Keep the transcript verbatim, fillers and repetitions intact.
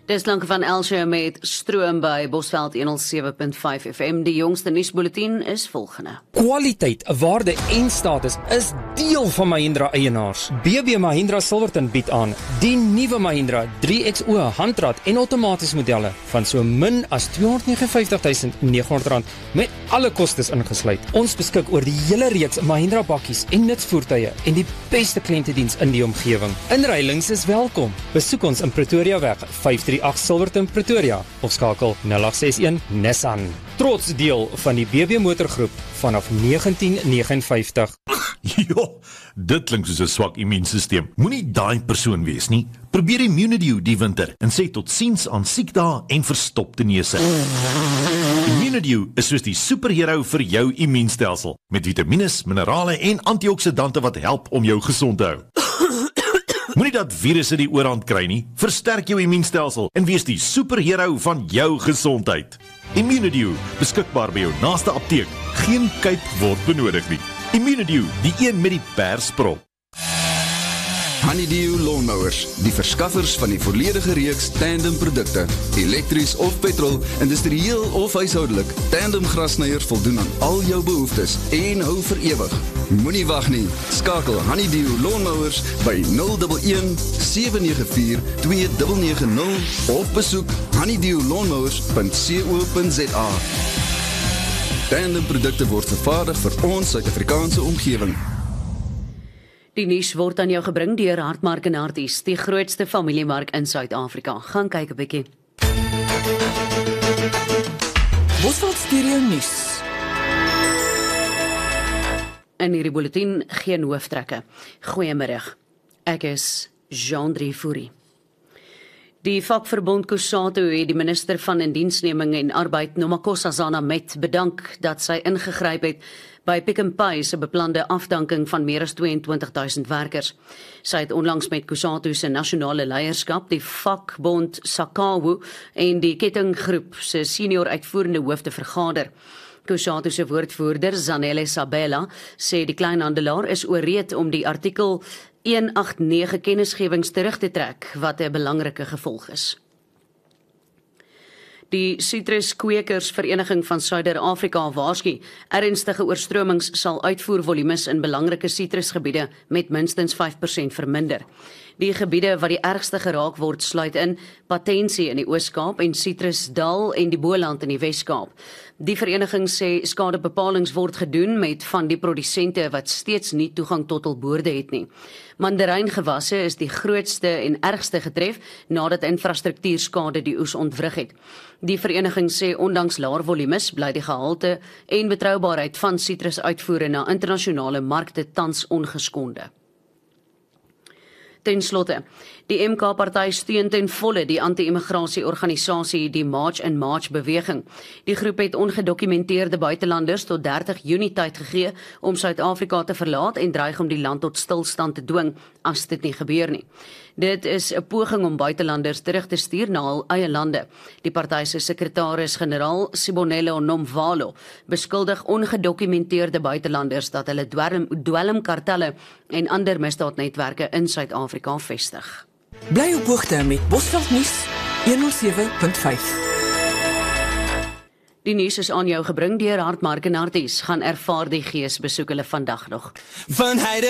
Dis Lanke van Elsje met Stroom by Bosveld honderd sewe punt vyf F M. Die jongste nuusbulletin is volgende. Kwaliteit, waarde en status is deel van Mahindra eienaars. B B Mahindra Silverton bied aan die nuwe Mahindra drie X O handrat en outomaties modelle van so min as tweehonderd negenenvyftig tuisend negenhonderd rand met alle kostes ingesluit. Ons beskik oor die hele reeks Mahindra bakkies en nutsvoertuie en die beste kliëntediens in die omgewing. Inruilings is welkom. Besoek ons in Pretoria weg vyf drie agt Silverton Pretoria of skakel nul agt ses een Nissan. Trots deel van die B B motorgroep vanaf negentien negenenvyftig. Ja, dit klink soos 'n swak immuunstelsel. Moenie daai persoon wees nie. Probeer Immunedio die winter en sê tot siens aan siekdae en verstopte neuse. Immunedio is soos die superhero vir jou immuunstelsel, met vitamiene, minerale en antioksidante wat help om jou gesond te hou. Moenie dat virusse die oorhand kry nie. Versterk jou immuunstelsel en wees die superhero van jou gesondheid. Immunedio, beskikbaar by jou naaste apteek. Geen kyk word benodig nie. Immunedio, die een met die persprop. Honeydew Lawnmowers, die verskaffers van die volledige reeks tandem produkte, elektries of petrol, industrieel of huishoudelik. Tandem grasnyers voldoen aan al jou behoeftes en hou vir ewig. Moenie wag nie, skakel Honeydew Lawnmowers by nul een een sewe nege vier twee nege nege nul of besoek honeydew lawnmowers punt co punt za. Tandem produkte word vervaardig vir ons Suid-Afrikaanse omgewing. Die nuus word aan jou gebring deur Hartmark en Harties, die grootste familiemark in Suid-Afrika. Gaan kyk 'n bietjie. Bosveld Stereo nuus. In hierdie bulletin geen hooftrekke. Goeiemiddag. Ek is Jean-Drie Fourie. Die vakverbond Kusatu het die minister van Indiensneming en Arbeid, Nomakosazana Met, bedank dat sy ingegryp het by Pick n Pay se beplande afdanking van meer as tweeëntwintig duisend werkers. Sy het onlangs met Kusatu se nasionale leierskap, die vakbond Sakawu en die kettinggroep se senior uitvoerende hoofde vergader. Kusatu se woordvoerder, Zanele Sabela, sê die kleinhandelaar is ooreed om die artikel honderd agt nege kennisgewings terug te trek, wat 'n belangrike gevolg is. Die Sitruskwekersvereniging van Suider-Afrika waarsku, ernstige oorstromings sal uitvoervolumes in belangrike sitrusgebiede met minstens vyf persent verminder. Die gebiede wat die ergste geraak word sluit in Patensie in die Oos-Kaap en Citrusdal en die Boland in die Wes-Kaap. Die vereniging sê skadebepalings word gedoen met van die produsente wat steeds nie toegang tot hul boorde het nie. Mandarijngewasse is die grootste en ergste getref nadat infrastruktuurskade die oes ontwrig het. Die vereniging sê ondanks laer volumes bly die gehalte en betroubaarheid van sitrusuitvoere na internasionale markte tans ongeskonde. Ten slotte, die M K-party steun ten volle die anti-immigrasie-organisasie die March in March beweging. Die groep het ongedokumenteerde buitelanders tot dertig Junie tyd gegee om Suid-Afrika te verlaat en dreig om die land tot stilstand te dwing as dit nie gebeur nie. Dit is 'n poging om buitelanders terug te stuur na hul eie lande. Die party se sekretaris-generaal Sibonelo Nomvalo beskuldig ongedokumenteerde buitelanders dat hulle dwelm, dwelmkartelle en ander misdaadnetwerke in Suid-Afrika vestig. Bly op hoogte met Bosveld nuus honderd sewe punt vyf. Die nuus is aan jou gebring deur Hartmark en Harties. Gaan ervaar die gees, besoek hulle vandag nog. Van Heide